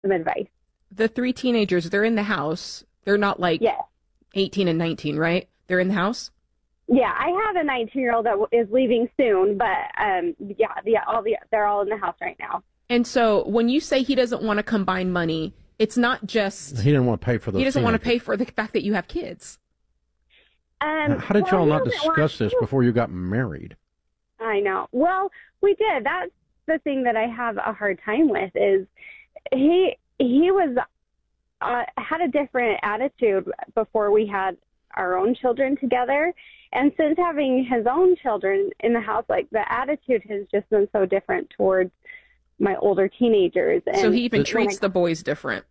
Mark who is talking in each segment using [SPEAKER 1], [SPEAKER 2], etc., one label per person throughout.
[SPEAKER 1] some advice.
[SPEAKER 2] The three teenagers, they're in the house. They're not like
[SPEAKER 1] Yes.
[SPEAKER 2] 18 and 19, right? They're in the house?
[SPEAKER 1] Yeah, I have a 19-year-old that is leaving soon, but they're all in the house right now.
[SPEAKER 2] And so when you say he doesn't want to combine money, it's not just
[SPEAKER 3] he didn't want to pay for those.
[SPEAKER 2] He doesn't want to pay for the fact that you have kids.
[SPEAKER 3] How did y'all not discuss this before you got married?
[SPEAKER 1] I know. Well, we did. That's the thing that I have a hard time with is he was had a different attitude before we had our own children together. And since having his own children in the house, like the attitude has just been so different towards my older teenagers. And
[SPEAKER 2] so he even treats the boys differently.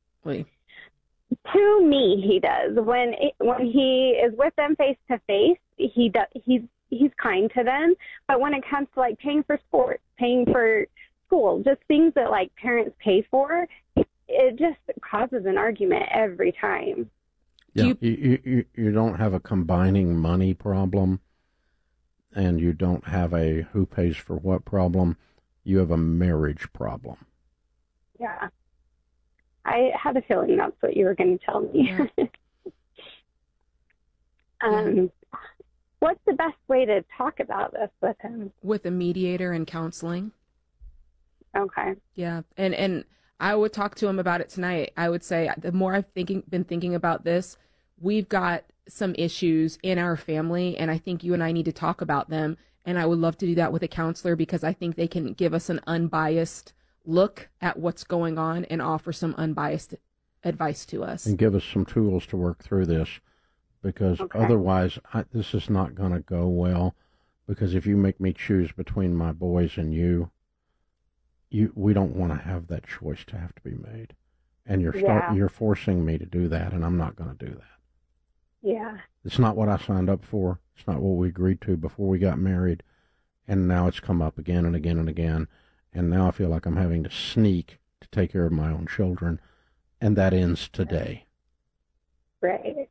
[SPEAKER 1] To me, he does. When he is with them face to face, he's kind to them. But when it comes to like paying for sports, paying for school, just things that like parents pay for, it just causes an argument every time.
[SPEAKER 3] Yeah, you don't have a combining money problem, and you don't have a who pays for what problem. You have a marriage problem.
[SPEAKER 1] Yeah. I had a feeling that's what you were going to tell me. Yeah. What's the best way to talk about this with him?
[SPEAKER 2] With a mediator and counseling.
[SPEAKER 1] Okay.
[SPEAKER 2] Yeah, and I would talk to him about it tonight. I would say the more I've been thinking about this, we've got some issues in our family, and I think you and I need to talk about them. And I would love to do that with a counselor because I think they can give us an unbiased look at what's going on and offer some unbiased advice to us.
[SPEAKER 3] And give us some tools to work through this because otherwise this is not going to go well because if you make me choose between my boys and we don't want to have that choice to have to be made. And you're forcing me to do that, and I'm not going to do that.
[SPEAKER 1] Yeah.
[SPEAKER 3] It's not what I signed up for. It's not what we agreed to before we got married. And now it's come up again and again and again. And now I feel like I'm having to sneak to take care of my own children. And that ends today.
[SPEAKER 1] Right.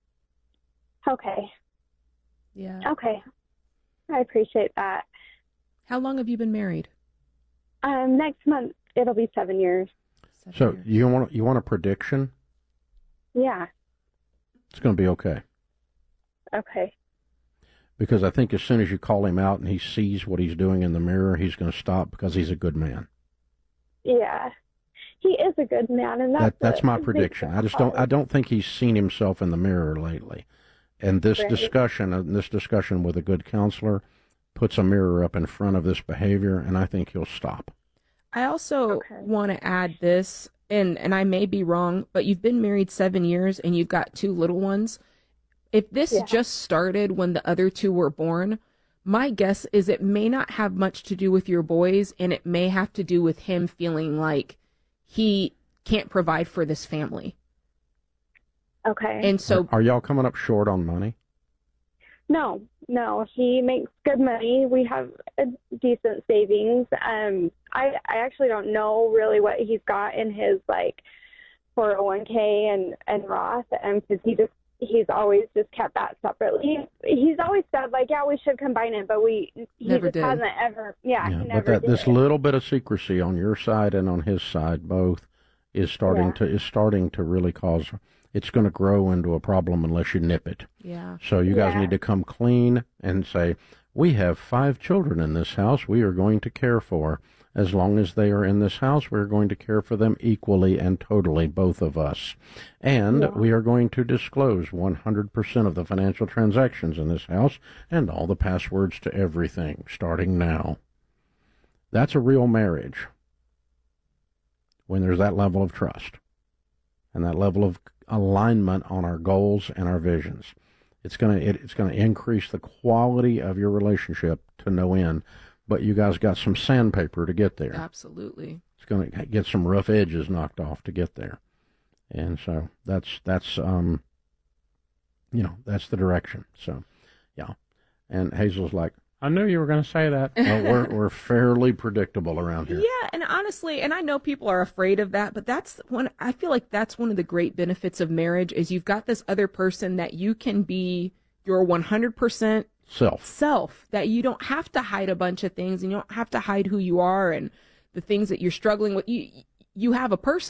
[SPEAKER 1] Okay.
[SPEAKER 2] Yeah.
[SPEAKER 1] Okay. I appreciate that.
[SPEAKER 2] How long have you been married?
[SPEAKER 1] Next month, it'll be 7 years.
[SPEAKER 3] So you want a prediction?
[SPEAKER 1] Yeah.
[SPEAKER 3] It's going to be okay.
[SPEAKER 1] Okay.
[SPEAKER 3] Because I think as soon as you call him out and he sees what he's doing in the mirror, he's going to stop because he's a good man.
[SPEAKER 1] Yeah. He is a good man, and
[SPEAKER 3] that's my prediction. I don't think he's seen himself in the mirror lately. And this discussion with a good counselor puts a mirror up in front of this behavior, and I think he'll stop.
[SPEAKER 2] I also want to add this, and I may be wrong, but you've been married 7 years and you've got two little ones. If this just started when the other two were born, my guess is it may not have much to do with your boys, and it may have to do with him feeling like he can't provide for this family.
[SPEAKER 1] Okay.
[SPEAKER 2] And so,
[SPEAKER 3] are y'all coming up short on money?
[SPEAKER 1] No. He makes good money. We have a decent savings. I actually don't know really what he's got in his like 401k and Roth, because he's always just kept that separately. He's always said like, yeah, we should combine it, but he
[SPEAKER 2] never did.
[SPEAKER 1] Hasn't ever. Yeah, he never
[SPEAKER 3] but
[SPEAKER 1] did.
[SPEAKER 3] This little bit of secrecy on your side and on his side both is starting to really cause. It's going to grow into a problem unless you nip it.
[SPEAKER 2] Yeah.
[SPEAKER 3] So you guys need to come clean and say, we have 5 children in this house we are going to care for. As long as they are in this house, we're going to care for them equally and totally, both of us. And we are going to disclose 100% of the financial transactions in this house and all the passwords to everything, starting now. That's a real marriage when there's that level of trust and that level of alignment on our goals and our visions. It's going to increase the quality of your relationship to no end, but you guys got some sandpaper to get there.
[SPEAKER 2] Absolutely.
[SPEAKER 3] It's going to get some rough edges knocked off to get there. And so that's that's the direction. So, yeah. And Hazel's like, I knew you were going to say that. Well, we're fairly predictable around here.
[SPEAKER 2] Yeah, and honestly, and I know people are afraid of that, but I feel like that's one of the great benefits of marriage is you've got this other person that you can be your 100% self, that you don't have to hide a bunch of things and you don't have to hide who you are and the things that you're struggling with. you have a person